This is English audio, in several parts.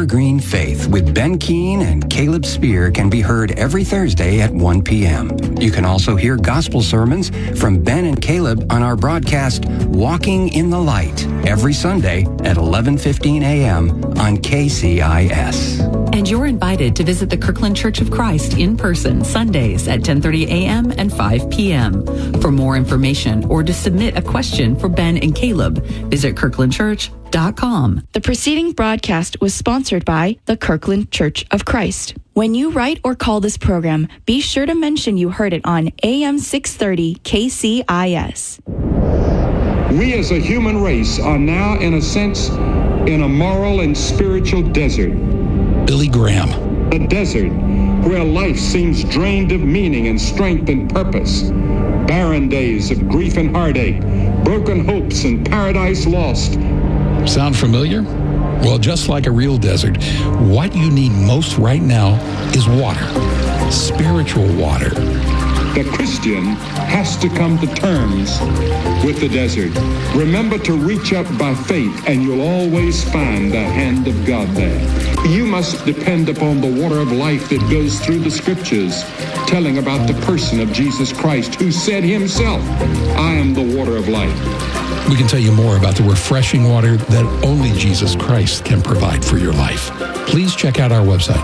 Evergreen Faith with Ben Keene and Caleb Spear can be heard every Thursday at 1 p.m. You can also hear gospel sermons from Ben and Caleb on our broadcast Walking in the Light every Sunday at 11:15 a.m. on KCIS. And you're invited to visit the Kirkland Church of Christ in person Sundays at 10:30 a.m. and 5 p.m. For more information or to submit a question for Ben and Caleb, visit kirklandchurch.com. The preceding broadcast was sponsored by the Kirkland Church of Christ. When you write or call this program, be sure to mention you heard it on AM 630 KCIS. We as a human race are now, in a sense, in a moral and spiritual desert. Billy Graham. A desert where life seems drained of meaning and strength and purpose. Barren days of grief and heartache, broken hopes and paradise lost. Sound familiar? Well, just like a real desert, what you need most right now is water. Spiritual water. The Christian has to come to terms with the desert. Remember to reach up by faith, and you'll always find the hand of God there. You must depend upon the water of life that goes through the scriptures, telling about the person of Jesus Christ, who said himself, I am the water of life. We can tell you more about the refreshing water that only Jesus Christ can provide for your life. Please check out our website,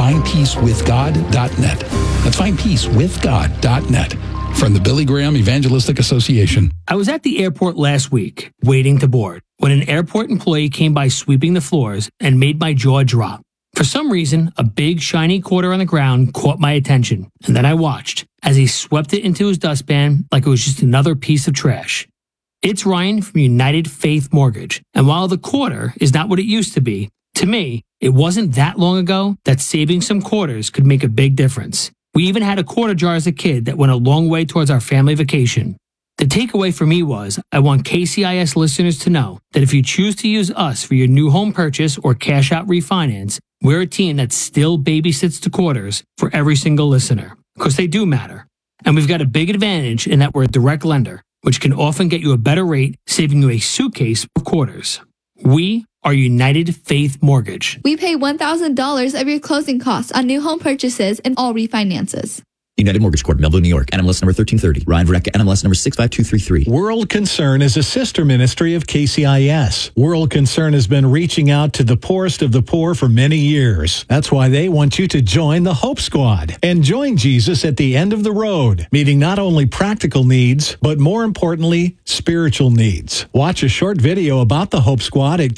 findpeacewithgod.net. That's findpeacewithgod.net. From the Billy Graham Evangelistic Association. I was at the airport last week, waiting to board, when an airport employee came by sweeping the floors and made my jaw drop. For some reason, a big shiny quarter on the ground caught my attention, and then I watched as he swept it into his dustpan like it was just another piece of trash. It's Ryan from United Faith Mortgage, and while the quarter is not what it used to be, to me, it wasn't that long ago that saving some quarters could make a big difference. We even had a quarter jar as a kid that went a long way towards our family vacation. The takeaway for me was, I want KCIS listeners to know that if you choose to use us for your new home purchase or cash out refinance, we're a team that still babysits the quarters for every single listener, because they do matter. And we've got a big advantage in that we're a direct lender, which can often get you a better rate, saving you a suitcase of quarters. We are United Faith Mortgage. We pay $1,000 of your closing costs on new home purchases and all refinances. United Mortgage Corp, Melville, New York, NMLS number 1330. Ryan Verrecka, NMLS number 65233. World Concern is a sister ministry of KCIS. World Concern has been reaching out to the poorest of the poor for many years. That's why they want you to join the Hope Squad and join Jesus at the end of the road, meeting not only practical needs, but more importantly, spiritual needs. Watch a short video about the Hope Squad at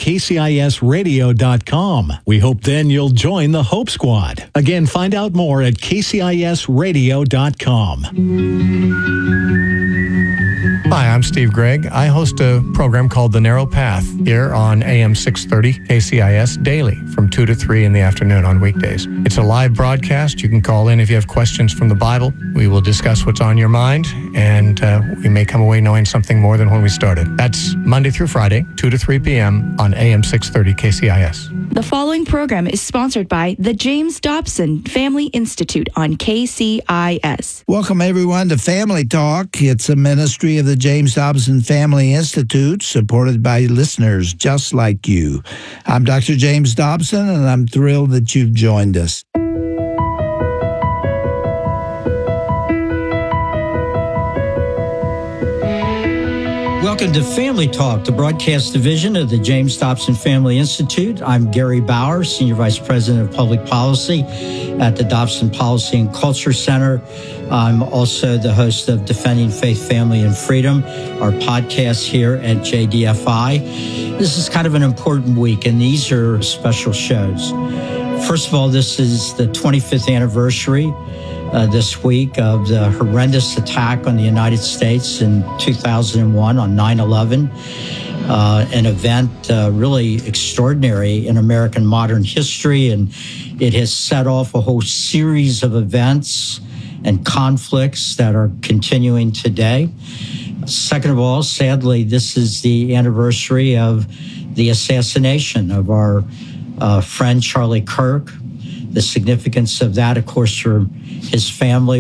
kcisradio.com. We hope then you'll join the Hope Squad. Again, find out more at kcisradio.com. Hi, I'm Steve Gregg. I host a program called The Narrow Path here on AM 630 KCIS daily from 2 to 3 in the afternoon on weekdays. It's a live broadcast. You can call in if you have questions from the Bible. We will discuss what's on your mind, and we may come away knowing something more than when we started. That's Monday through Friday, 2 to 3 p.m. on AM 630 KCIS. The following program is sponsored by the James Dobson Family Institute on KCIS. Welcome, everyone, to Family Talk. It's a ministry of the James Dobson Family Institute, supported by listeners just like you. I'm Dr. James Dobson, and I'm thrilled that you've joined us. Welcome to Family Talk, the broadcast division of the James Dobson Family Institute. I'm Gary Bauer, Senior Vice President of Public Policy at the Dobson Policy and Culture Center. I'm also the host of Defending Faith, Family, and Freedom, our podcast here at JDFI. This is kind of an important week, and these are special shows. First of all, this is the 25th anniversary this week of the horrendous attack on the United States in 2001 on 9/11, an event really extraordinary in American modern history, and it has set off a whole series of events and conflicts that are continuing today. Second of all, sadly, this is the anniversary of the assassination of our friend Charlie Kirk, The significance of that, of course, for his family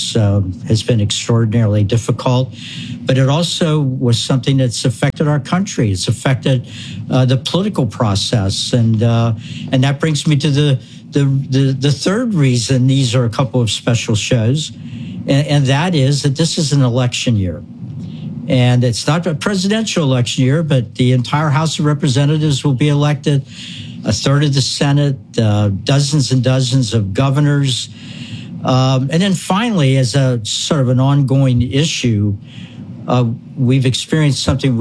has been extraordinarily difficult. But it also was something that's affected our country. It's affected the political process, and that brings me to the third reason these are a couple of special shows, and that is that this is an election year. And it's not a presidential election year, but the entire House of Representatives will be elected, a third of the Senate, dozens and dozens of governors. And then finally, as a sort of an ongoing issue, we've experienced something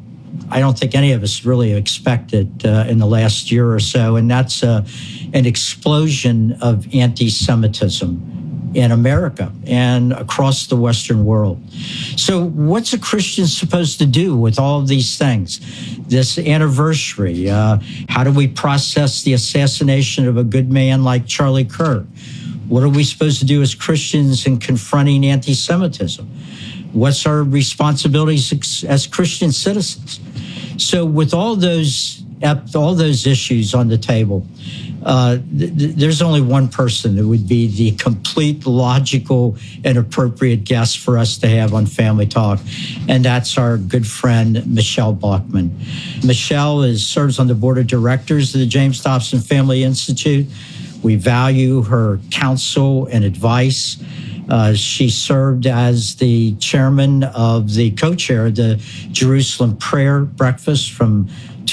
I don't think any of us really expected in the last year or so, and that's an explosion of anti-Semitism in America and across the Western world. So what's a Christian supposed to do with all of these things? This anniversary, how do we process the assassination of a good man like Charlie Kirk? What are we supposed to do as Christians in confronting anti-Semitism? What's our responsibilities as Christian citizens? So with all those issues on the table, there's only one person that would be the complete logical and appropriate guest for us to have on Family Talk, and that's our good friend, Michelle Bachmann. Michelle serves on the board of directors of the James Dobson Family Institute. We value her counsel and advice. She served as the chairman of the co-chair of the Jerusalem Prayer Breakfast from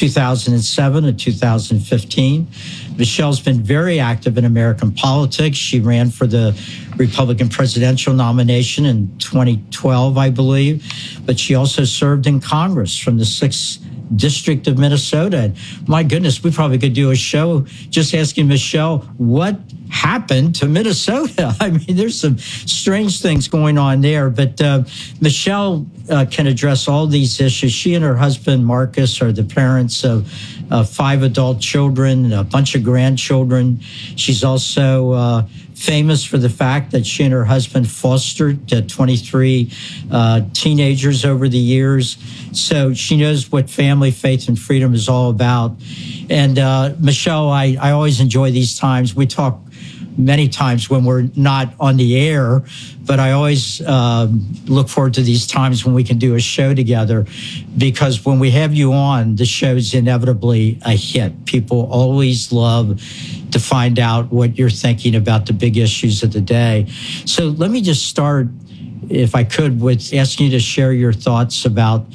2007 to 2015. Michelle's been very active in American politics. She ran for the Republican presidential nomination in 2012, I believe, but she also served in Congress from the 6th District of Minnesota. And my goodness, we probably could do a show just asking Michelle what happened to Minnesota. I mean, there's some strange things going on there, but Michelle can address all these issues. She and her husband, Marcus, are the parents of 5 adult children, a bunch of grandchildren. She's also famous for the fact that she and her husband fostered 23 teenagers over the years. So she knows what family, faith, and freedom is all about. And Michelle, I always enjoy these times. We talk many times when we're not on the air, but I always look forward to these times when we can do a show together, because when we have you on, the show's inevitably a hit. People always love to find out what you're thinking about the big issues of the day. So let me just start, if I could, with asking you to share your thoughts about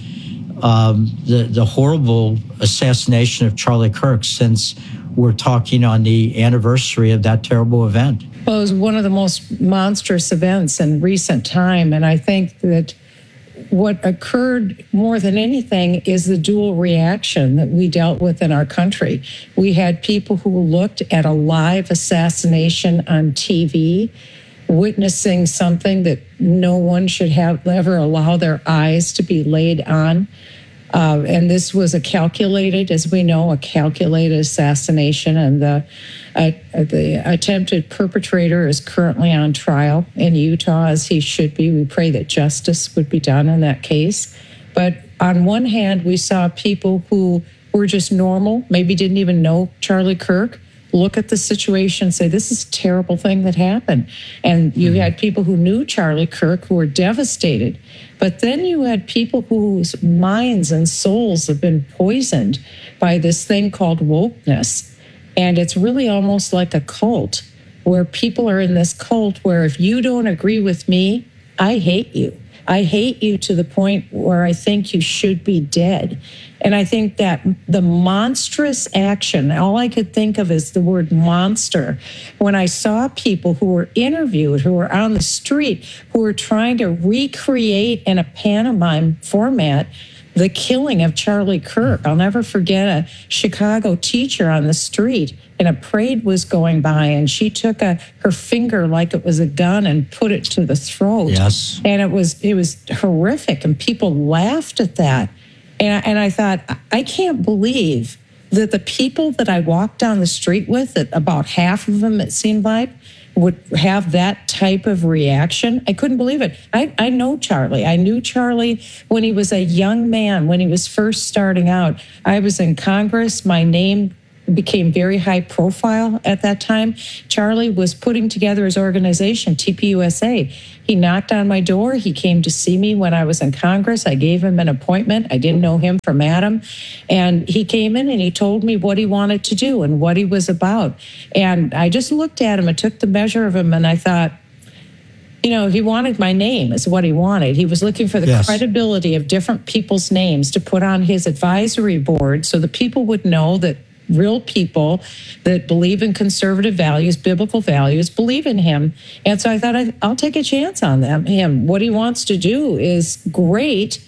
the horrible assassination of Charlie Kirk, since we're talking on the anniversary of that terrible event. Well, it was one of the most monstrous events in recent time, and I think that what occurred more than anything is the dual reaction that we dealt with in our country. We had people who looked at a live assassination on TV, witnessing something that no one should have ever allow their eyes to be laid on. And this was a calculated assassination, and the attempted perpetrator is currently on trial in Utah, as he should be. We pray that justice would be done in that case. But on one hand, we saw people who were just normal, maybe didn't even know Charlie Kirk, look at the situation and say, this is a terrible thing that happened. And you had people who knew Charlie Kirk who were devastated. But then you had people whose minds and souls have been poisoned by this thing called wokeness. And it's really almost like a cult, where people are in this cult where if you don't agree with me, I hate you. I hate you to the point where I think you should be dead. And I think that the monstrous action, all I could think of is the word monster. When I saw people who were interviewed, who were on the street, who were trying to recreate in a pantomime format the killing of Charlie Kirk. I'll never forget a Chicago teacher on the street, and a parade was going by, and she took her finger like it was a gun and put it to the throat. Yes. And it was horrific, and people laughed at that. And I thought, I can't believe that the people that I walked down the street with, that about half of them, it seemed like, would have that type of reaction. I couldn't believe it. I know Charlie. I knew Charlie when he was a young man, when he was first starting out. I was in Congress. My name became very high profile at that time. Charlie was putting together his organization, TPUSA. He knocked on my door. He came to see me when I was in Congress. I gave him an appointment. I didn't know him from Adam. And he came in and he told me what he wanted to do and what he was about. And I just looked at him and took the measure of him, and I thought, he wanted my name is what he wanted. He was looking for the credibility of different people's names to put on his advisory board so that people would know that real people that believe in conservative values, biblical values, believe in him. And so I thought, I'll take a chance on him. What he wants to do is great.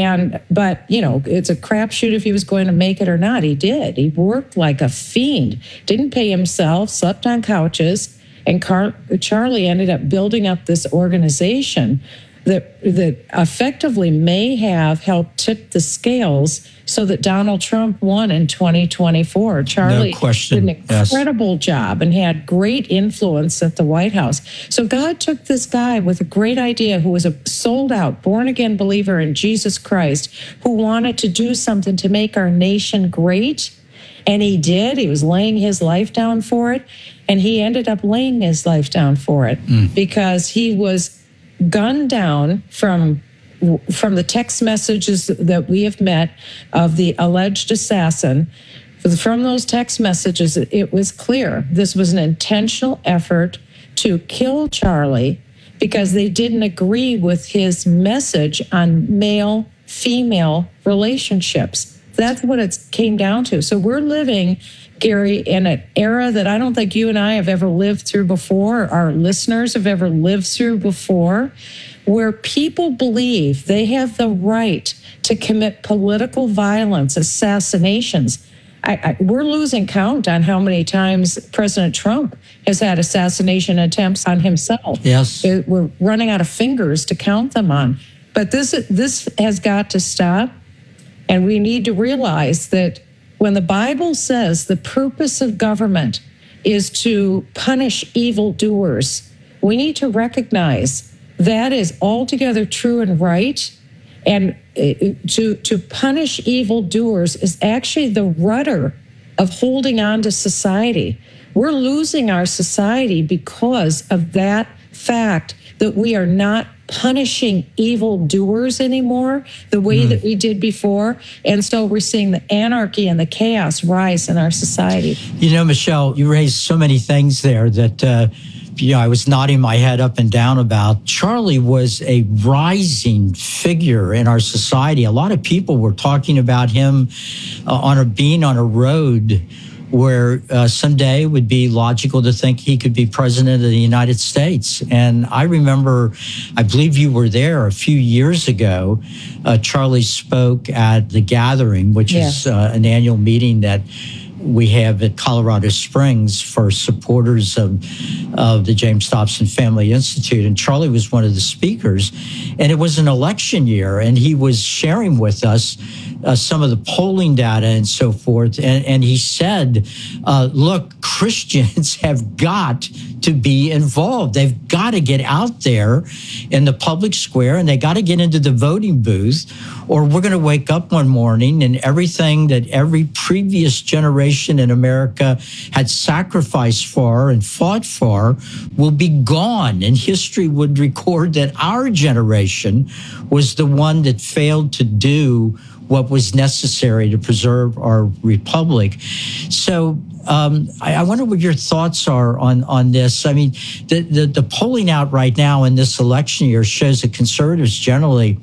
But it's a crapshoot if he was going to make it or not. He did. He worked like a fiend, didn't pay himself, slept on couches. And Charlie ended up building up this organization that effectively may have helped tip the scales so that Donald Trump won in 2024. Charlie did an incredible job and had great influence at the White House. So God took this guy with a great idea who was a sold-out, born-again believer in Jesus Christ, who wanted to do something to make our nation great. And he did. He was laying his life down for it. And he ended up laying his life down for it because he was gunned down from the text messages that we have met of the alleged assassin. From those text messages, it was clear this was an intentional effort to kill Charlie because they didn't agree with his message on male-female relationships. That's what it came down to. So we're living, Gary, in an era that I don't think you and I have ever lived through before, our listeners have ever lived through before, where people believe they have the right to commit political violence, assassinations. We're losing count on how many times President Trump has had assassination attempts on himself. Yes. We're running out of fingers to count them on. But this has got to stop. And we need to realize that when the Bible says the purpose of government is to punish evildoers, we need to recognize that is altogether true and right. And to punish evildoers is actually the rudder of holding on to society. We're losing our society because of that fact that we are not punishing evildoers anymore the way that we did before. And so we're seeing the anarchy and the chaos rise in our society. Michelle, you raised so many things there that, I was nodding my head up and down about. Charlie was a rising figure in our society. A lot of people were talking about him being on a road where someday it would be logical to think he could be president of the United States. And I remember, I believe you were there a few years ago, Charlie spoke at The Gathering, which is an annual meeting that we have at Colorado Springs for supporters of the James Dobson Family Institute. And Charlie was one of the speakers. And it was an election year, and he was sharing with us some of the polling data and so forth. And he said, look, Christians have got to be involved. They've got to get out there in the public square, and they got to get into the voting booth, or we're going to wake up one morning and everything that every previous generation in America had sacrificed for and fought for will be gone. And history would record that our generation was the one that failed to do what was necessary to preserve our republic. So I wonder what your thoughts are on this. I mean, the polling out right now in this election year shows that conservatives generally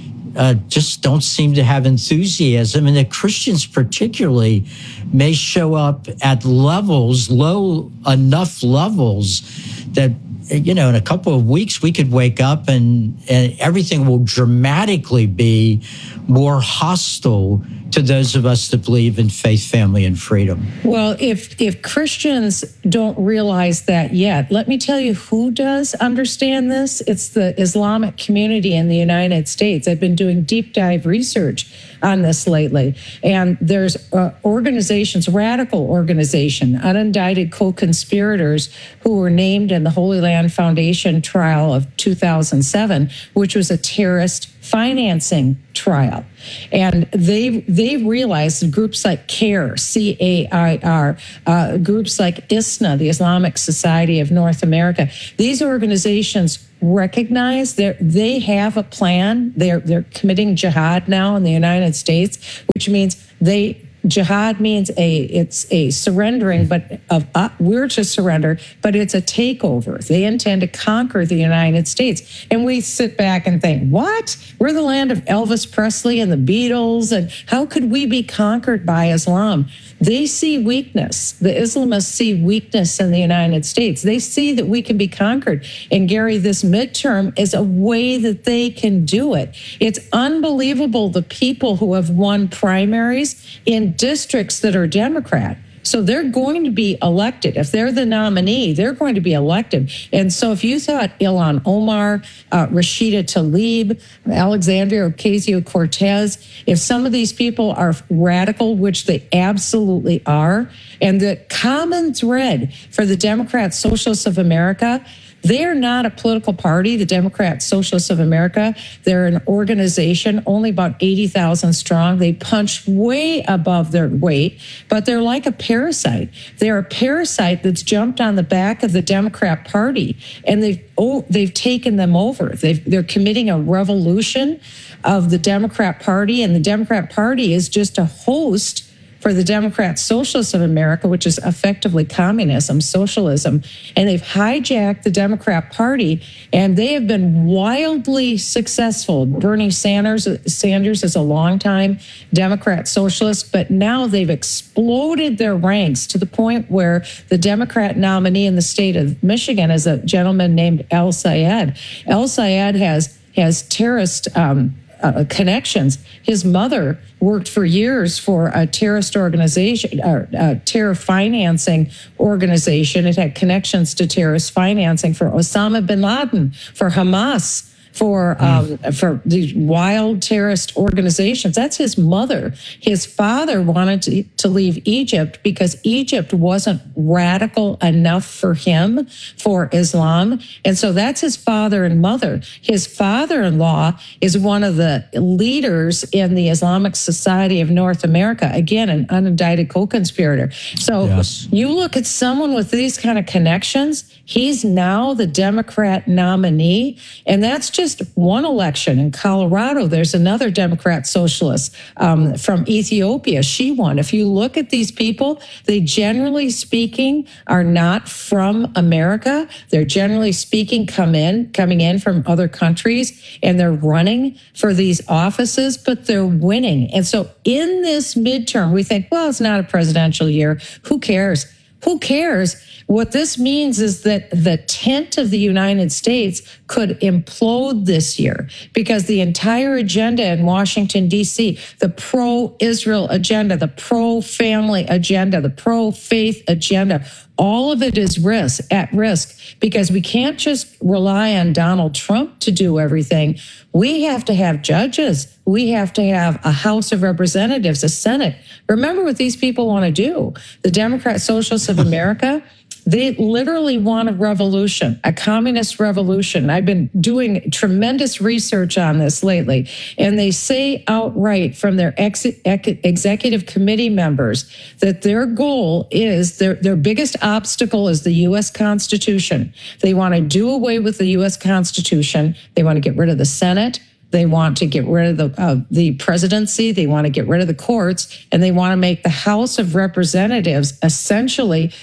just don't seem to have enthusiasm, and that Christians particularly may show up at levels, low enough levels that, in a couple of weeks we could wake up and everything will dramatically be more hostile to those of us that believe in faith, family, and freedom. Well, if Christians don't realize that yet, let me tell you who does understand this. It's the Islamic community in the United States. I've been doing deep dive research on this lately. And there's organizations, radical organization, unindicted co-conspirators who were named in the Holy Land Foundation trial of 2007, which was a terrorist financing trial. And they realized groups like CAIR, C-A-I-R, groups like ISNA, the Islamic Society of North America, these organizations recognize that they have a plan. They're committing jihad now in the United States, which means jihad means it's a surrendering, but we're to surrender, but it's a takeover. They intend to conquer the United States. And we sit back and think, what? We're the land of Elvis Presley and the Beatles, and how could we be conquered by Islam? They see weakness. The Islamists see weakness in the United States. They see that we can be conquered. And Gary, this midterm is a way that they can do it. It's unbelievable the people who have won primaries in districts that are Democrat. So they're going to be elected. If they're the nominee, they're going to be elected. And so if you thought Ilhan Omar, Rashida Tlaib, Alexandria Ocasio-Cortez, if some of these people are radical, which they absolutely are, and the common thread for the Democrat Socialists of America, they're not a political party, the Democrat Socialists of America. They're an organization, only about 80,000 strong. They punch way above their weight, but they're like a parasite. They're a parasite that's jumped on the back of the Democrat Party, and they've taken them over. They're committing a revolution of the Democrat Party, and the Democrat Party is just a host for the Democrat Socialists of America, which is effectively communism, socialism. And they've hijacked the Democrat Party, and they have been wildly successful. Bernie Sanders is a longtime Democrat socialist, but now they've exploded their ranks to the point where the Democrat nominee in the state of Michigan is a gentleman named El Sayed. El Sayed has terrorist connections. His mother worked for years for a terrorist organization, a terror financing organization. It had connections to terrorist financing for Osama bin Laden, for Hamas, for these wild terrorist organizations. That's his mother. His father wanted to leave Egypt because Egypt wasn't radical enough for him, for Islam. And so that's his father and mother. His father-in-law is one of the leaders in the Islamic Society of North America. Again, an unindicted co-conspirator. So you look at someone with these kind of connections, he's now the Democrat nominee, and that's just one election. In Colorado, there's another Democrat socialist from Ethiopia. She won. If you look at these people, they generally speaking are not from America. They're generally speaking coming in from other countries, and they're running for these offices, but they're winning. And so in this midterm, we think, well, it's not a presidential year. Who cares? Who cares? What this means is that the tent of the United States could implode this year because the entire agenda in Washington, D.C., the pro-Israel agenda, the pro-family agenda, the pro-faith agenda, all of it is at risk because we can't just rely on Donald Trump to do everything. We have to have judges. We have to have a House of Representatives, a Senate. Remember what these people want to do. The Democrat Socialists of America, they literally want a revolution, a communist revolution. I've been doing tremendous research on this lately, and they say outright from their executive committee members that their goal is, their biggest obstacle is the U.S. Constitution. They want to do away with the U.S. Constitution. They want to get rid of the Senate. They want to get rid of the presidency. They want to get rid of the courts, and they want to make the House of Representatives essentially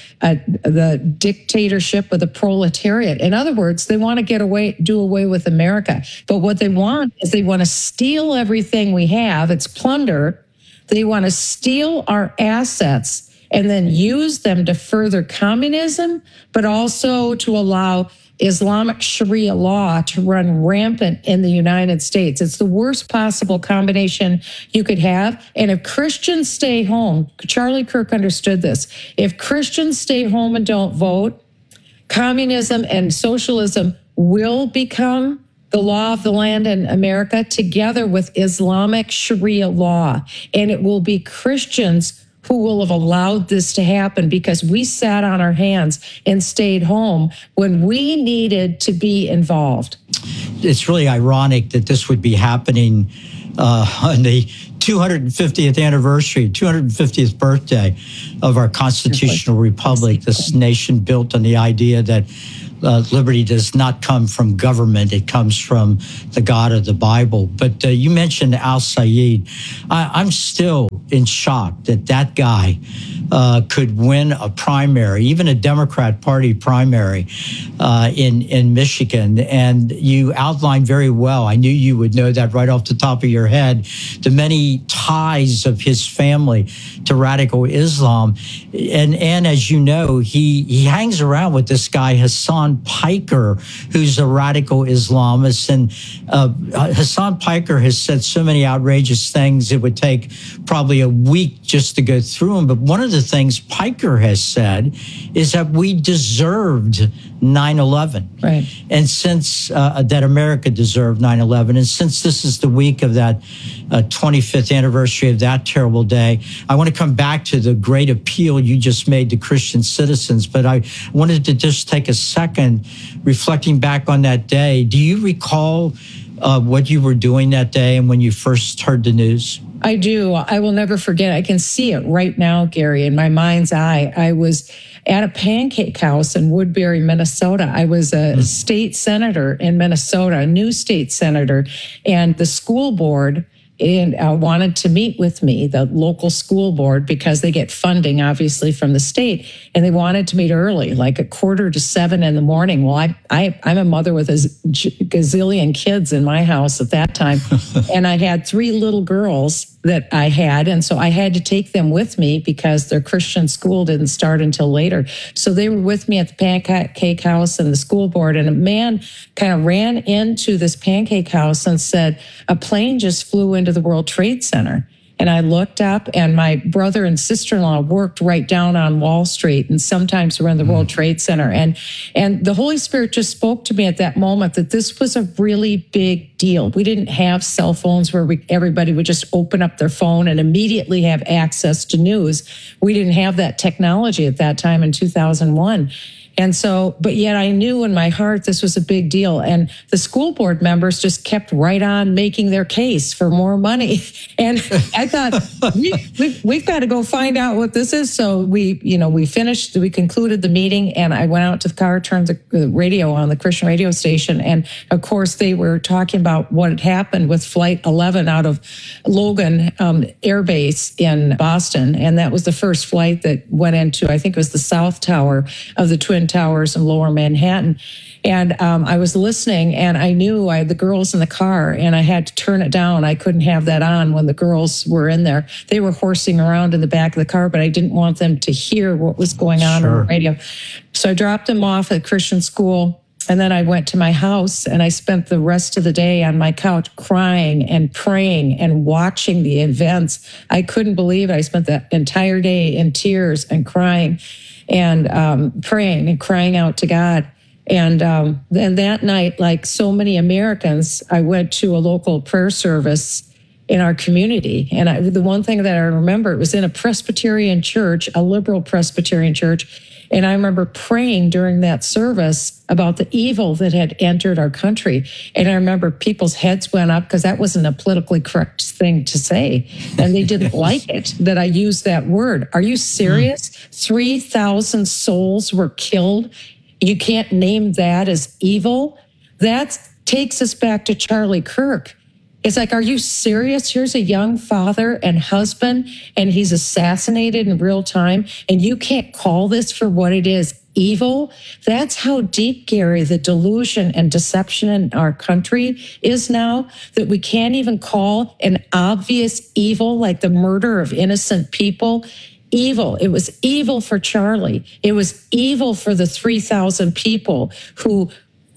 the dictatorship of the proletariat. In other words, they want to do away with America. But what they want is they want to steal everything we have. It's plunder. They want to steal our assets and then use them to further communism, but also to allow Islamic Sharia law to run rampant in the United States. It's the worst possible combination you could have. And if Christians stay home, Charlie Kirk understood this. If Christians stay home and don't vote, communism and socialism will become the law of the land in America together with Islamic Sharia law. And it will be Christians who will have allowed this to happen because we sat on our hands and stayed home when we needed to be involved. It's really ironic that this would be happening on the 250th anniversary, 250th birthday of our constitutional republic, this nation built on the idea that liberty does not come from government. It comes from the God of the Bible. But you mentioned Al-Sayed. I'm still in shock that that guy could win a primary, even a Democrat Party primary in Michigan. And you outlined very well, I knew you would know that right off the top of your head, the many ties of his family to radical Islam. And as you know, he hangs around with this guy, Hassan Piker, who's a radical Islamist. And Hassan Piker has said so many outrageous things, it would take probably a week just to go through them. But one of the things Piker has said is that we deserved 9/11. Right. And since that America deserved 9/11, and since this is the week of that 25th anniversary of that terrible day, I want to come back to the great appeal you just made to Christian citizens. But I wanted to just take a second reflecting back on that day. Do you recall what you were doing that day and when you first heard the news? I do. I will never forget. I can see it right now, Gary, in my mind's eye. I was at a pancake house in Woodbury, Minnesota. I was a state senator in Minnesota, a new state senator, and the school board wanted to meet with me, the local school board, because they get funding, obviously, from the state, and they wanted to meet early, like 6:45 in the morning. Well, I'm a mother with a gazillion kids in my house at that time, and I had 3 little girls that I had, and so I had to take them with me because their Christian school didn't start until later. So they were with me at the pancake house and the school board, and a man kind of ran into this pancake house and said, "A plane just flew into the World Trade Center." And I looked up, and my brother and sister-in-law worked right down on Wall Street and sometimes were in the World Trade Center. And the Holy Spirit just spoke to me at that moment that this was a really big deal. We didn't have cell phones where everybody would just open up their phone and immediately have access to news. We didn't have that technology at that time in 2001. And so, but yet I knew in my heart this was a big deal. And the school board members just kept right on making their case for more money. And I thought, we've got to go find out what this is. So we concluded the meeting, and I went out to the car, turned the radio on, the Christian radio station. And of course, they were talking about what had happened with Flight 11 out of Logan Air Base in Boston. And that was the first flight that went into, I think it was the South Tower of the Twin Towers in Lower Manhattan. And I was listening, and I knew I had the girls in the car, and I had to turn it down. I couldn't have that on when the girls were in there. They were horsing around in the back of the car, but I didn't want them to hear what was going on the radio. So I dropped them off at Christian school, and then I went to my house, and I spent the rest of the day on my couch crying and praying and watching the events. I couldn't believe it. I spent the entire day in tears and crying and praying and crying out to God. And then that night, like so many Americans, I went to a local prayer service in our community. And the one thing that I remember, it was in a Presbyterian church, a liberal Presbyterian church. And I remember praying during that service about the evil that had entered our country. And I remember people's heads went up because that wasn't a politically correct thing to say. And they didn't like it that I used that word. Are you serious? 3,000 souls were killed. You can't name that as evil? That takes us back to Charlie Kirk. It's like, are you serious? Here's a young father and husband, and he's assassinated in real time, and you can't call this for what it is, evil? That's how deep, Gary, the delusion and deception in our country is now, that we can't even call an obvious evil like the murder of innocent people evil. It was evil for Charlie. It was evil for the 3,000 people who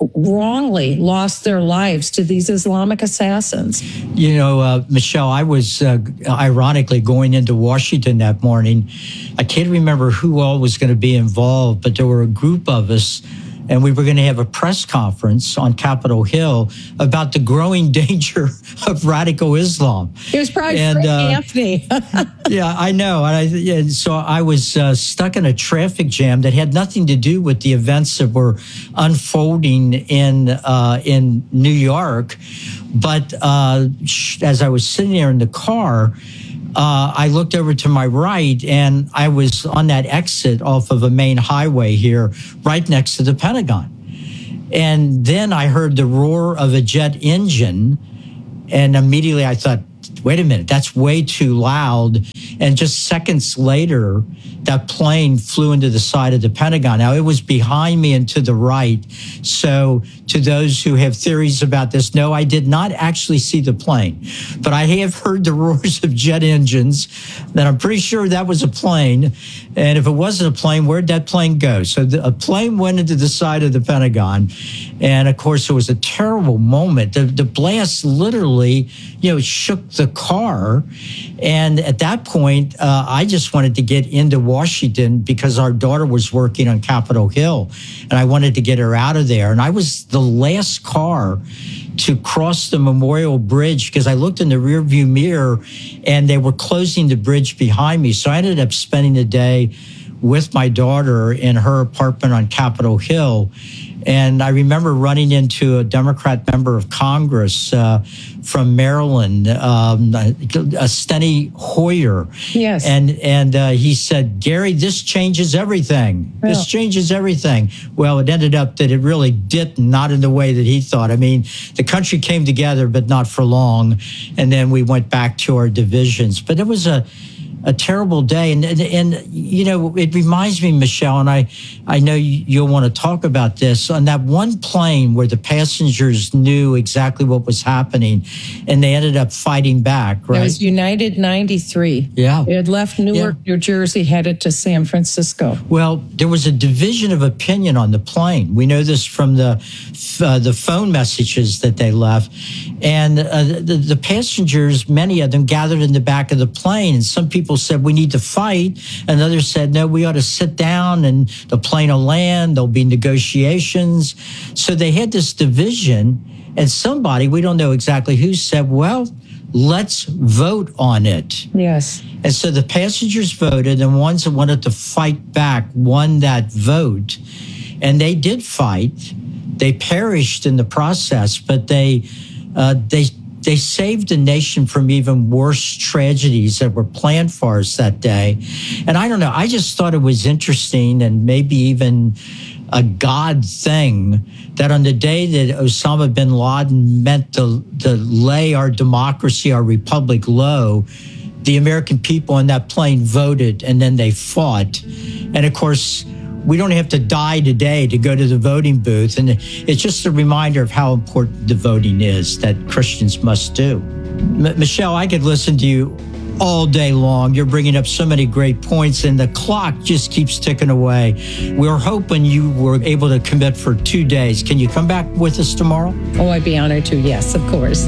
wrongly lost their lives to these Islamic assassins. You know, Michelle, I was ironically going into Washington that morning. I can't remember who all was going to be involved, but there were a group of us and we were going to have a press conference on Capitol Hill about the growing danger of radical Islam. It was probably Frank Anthony. Yeah, I know. And so I was stuck in a traffic jam that had nothing to do with the events that were unfolding in New York. But as I was sitting there in the car, I looked over to my right, and I was on that exit off of a main highway here, right next to the Pentagon. And then I heard the roar of a jet engine, and immediately I thought, wait a minute, that's way too loud. And just seconds later, that plane flew into the side of the Pentagon. Now, it was behind me and to the right. So to those who have theories about this, no, I did not actually see the plane. But I have heard the roars of jet engines, and I'm pretty sure that was a plane. And if it wasn't a plane, where'd that plane go? So a plane went into the side of the Pentagon. And, of course, it was a terrible moment. The blast literally, shook the car. And at that point, I just wanted to get into Washington because our daughter was working on Capitol Hill, and I wanted to get her out of there. And I was the last car to cross the Memorial Bridge because I looked in the rearview mirror and they were closing the bridge behind me. So I ended up spending the day with my daughter in her apartment on Capitol Hill. And I remember running into a Democrat member of Congress from Maryland, Steny Hoyer. Yes. And he said, Gary, this changes everything. Well, this changes everything. Well, it ended up that it really did not in the way that he thought. I mean, the country came together, but not for long. And then we went back to our divisions. But it was a terrible day. And it reminds me, Michelle, and I know you'll want to talk about this, on that one plane where the passengers knew exactly what was happening and they ended up fighting back, right? It was United 93. Yeah. It had left Newark, New Jersey, headed to San Francisco. Well, there was a division of opinion on the plane. We know this from the phone messages that they left. And the passengers, many of them gathered in the back of the plane, and some people said we need to fight, and others said no, we ought to sit down and the plane will land, there'll be negotiations. So they had this division, and somebody, we don't know exactly who, said, well, let's vote on it. Yes. And so the passengers voted, and ones that wanted to fight back won that vote, and they did fight. They perished in the process, but they saved the nation from even worse tragedies that were planned for us that day. And I don't know, I just thought it was interesting and maybe even a God thing that on the day that Osama bin Laden meant to lay our democracy, our republic low, the American people on that plane voted, and then they fought. And of course, we don't have to die today to go to the voting booth. And it's just a reminder of how important the voting is that Christians must do. Michelle, I could listen to you all day long. You're bringing up so many great points, and the clock just keeps ticking away. We're hoping you were able to commit for 2 days. Can you come back with us tomorrow? Oh, I'd be honored to. Yes, of course.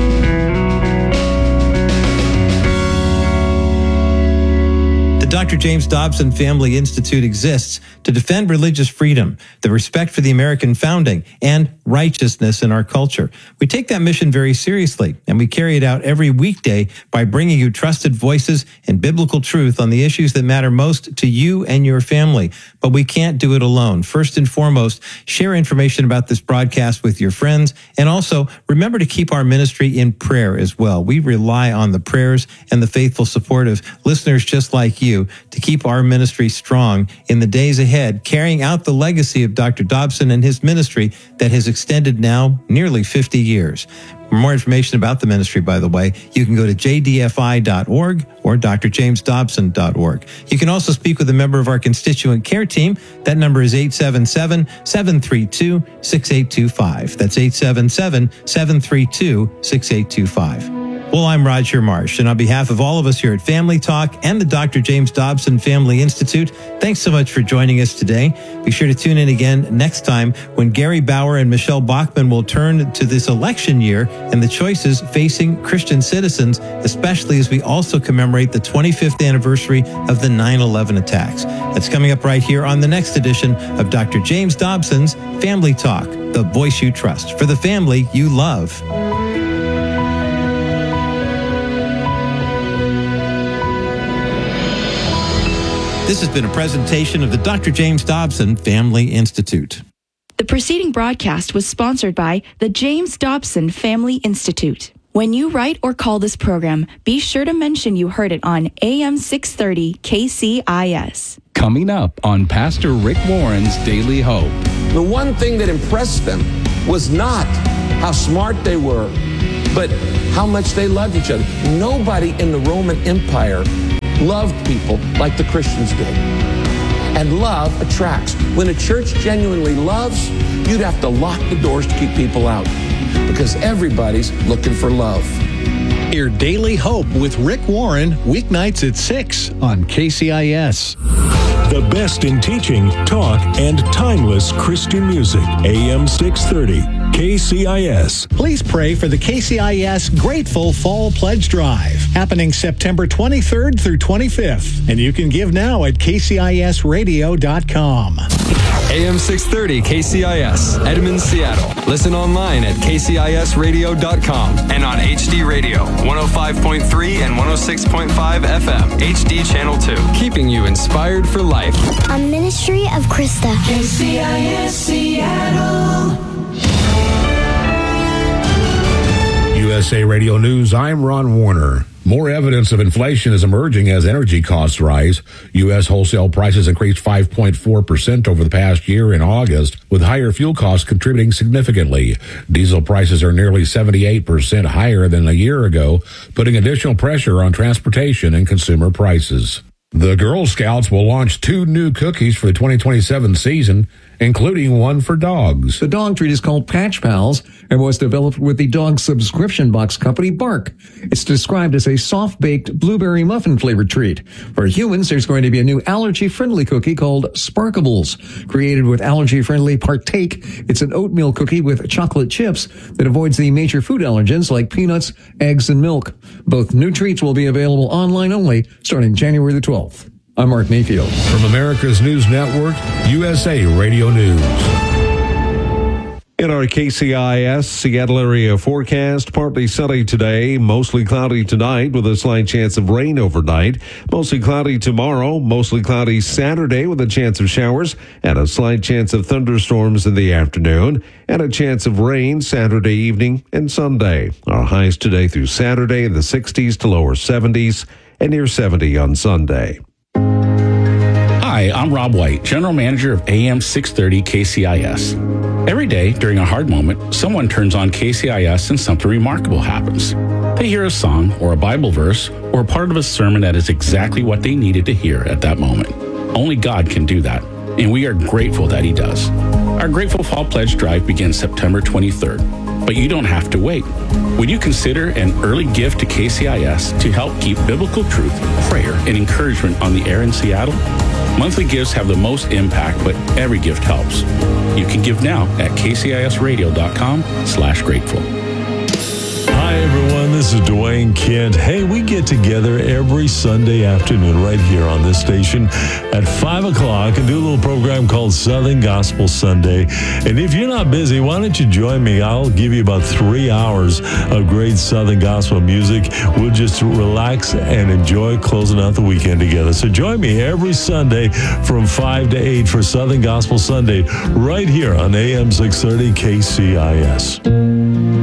Dr. James Dobson Family Institute exists to defend religious freedom, the respect for the American founding, and righteousness in our culture. We take that mission very seriously, and we carry it out every weekday by bringing you trusted voices and biblical truth on the issues that matter most to you and your family. But we can't do it alone. First and foremost, share information about this broadcast with your friends, and also remember to keep our ministry in prayer as well. We rely on the prayers and the faithful support of listeners just like you to keep our ministry strong in the days ahead, carrying out the legacy of Dr. Dobson and his ministry that has extended now nearly 50 years. For more information about the ministry, by the way, you can go to jdfi.org or drjamesdobson.org. You can also speak with a member of our constituent care team. That number is 877-732-6825. That's 877-732-6825. Well, I'm Roger Marsh, and on behalf of all of us here at Family Talk and the Dr. James Dobson Family Institute, thanks so much for joining us today. Be sure to tune in again next time when Gary Bauer and Michelle Bachman will turn to this election year and the choices facing Christian citizens, especially as we also commemorate the 25th anniversary of the 9/11 attacks. That's coming up right here on the next edition of Dr. James Dobson's Family Talk, the voice you trust for the family you love. This has been a presentation of the Dr. James Dobson Family Institute. The preceding broadcast was sponsored by the James Dobson Family Institute. When you write or call this program, be sure to mention you heard it on AM 630 KCIS. Coming up on Pastor Rick Warren's Daily Hope. The one thing that impressed them was not how smart they were, but how much they loved each other. Nobody in the Roman Empire loved people like the Christians did. And love attracts. When a church genuinely loves, you'd have to lock the doors to keep people out because everybody's looking for love. Hear Daily Hope with Rick Warren, weeknights at 6 on KCIS. The best in teaching, talk, and timeless Christian music. AM 630, KCIS. Please pray for the KCIS Grateful Fall Pledge Drive, happening September 23rd through 25th. And you can give now at kcisradio.com. AM 630 KCIS, Edmonds, Seattle. Listen online at kcisradio.com and on HD Radio, 105.3 and 106.5 FM, HD Channel 2. Keeping you inspired for life. A ministry of Krista. KCIS Seattle. USA Radio News, I'm Ron Warner. More evidence of inflation is emerging as energy costs rise. U.S. wholesale prices increased 5.4% over the past year in August, with higher fuel costs contributing significantly. Diesel prices are nearly 78% higher than a year ago, putting additional pressure on transportation and consumer prices. The Girl Scouts will launch 2 new cookies for the 2027 season, including one for dogs. The dog treat is called Patch Pals and was developed with the dog subscription box company Bark. It's described as a soft-baked blueberry muffin-flavored treat. For humans, there's going to be a new allergy-friendly cookie called Sparkables. Created with allergy-friendly Partake, it's an oatmeal cookie with chocolate chips that avoids the major food allergens like peanuts, eggs, and milk. Both new treats will be available online only starting January the 12th. I'm Mark Mayfield. From America's News Network, USA Radio News. In our KCIS Seattle area forecast, partly sunny today, mostly cloudy tonight with a slight chance of rain overnight. Mostly cloudy tomorrow, mostly cloudy Saturday with a chance of showers and a slight chance of thunderstorms in the afternoon and a chance of rain Saturday evening and Sunday. Our highs today through Saturday in the 60s to lower 70s and near 70 on Sunday. Hi, I'm Rob White, General Manager of AM 630 KCIS. Every day during a hard moment, someone turns on KCIS and something remarkable happens. They hear a song or a Bible verse or a part of a sermon that is exactly what they needed to hear at that moment. Only God can do that, and we are grateful that He does. Our Grateful Fall Pledge Drive begins September 23rd, but you don't have to wait. Would you consider an early gift to KCIS to help keep biblical truth, prayer, and encouragement on the air in Seattle? Monthly gifts have the most impact, but every gift helps. You can give now at kcisradio.com/grateful. Hi, everyone. This is Dwayne Kent. Hey, we get together every Sunday afternoon right here on this station at 5 o'clock and do a little program called Southern Gospel Sunday. And if you're not busy, why don't you join me? I'll give you about 3 hours of great Southern Gospel music. We'll just relax and enjoy closing out the weekend together. So join me every Sunday from 5 to 8 for Southern Gospel Sunday right here on AM 630 KCIS.